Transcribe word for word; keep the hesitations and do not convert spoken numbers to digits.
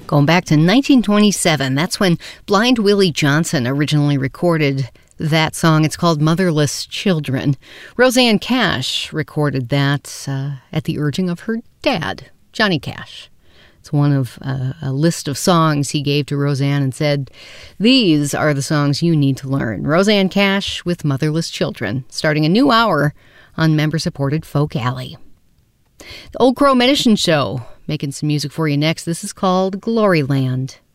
Going back to nineteen twenty-seven, that's when Blind Willie Johnson originally recorded that song. It's called Motherless Children. Rosanne Cash recorded that uh, at the urging of her dad, Johnny Cash. It's one of uh, a list of songs he gave to Rosanne and said, these are the songs you need to learn. Rosanne Cash with Motherless Children, starting a new hour on member-supported Folk Alley. The Old Crow Medicine Show, making some music for you next. This is called Gloryland.